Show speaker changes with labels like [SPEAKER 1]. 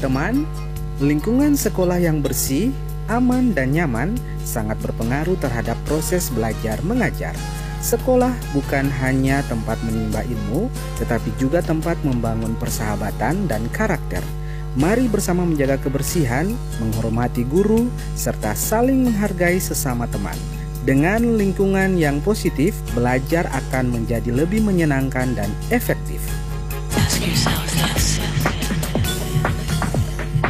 [SPEAKER 1] Teman, lingkungan sekolah yang bersih, aman, dan nyaman sangat berpengaruh terhadap proses belajar mengajar. Sekolah bukan hanya tempat menimba ilmu, tetapi juga tempat membangun persahabatan dan karakter. Mari bersama menjaga kebersihan, menghormati guru, serta saling menghargai sesama teman. Dengan lingkungan yang positif, belajar akan menjadi lebih menyenangkan dan efektif. Ask yourself this.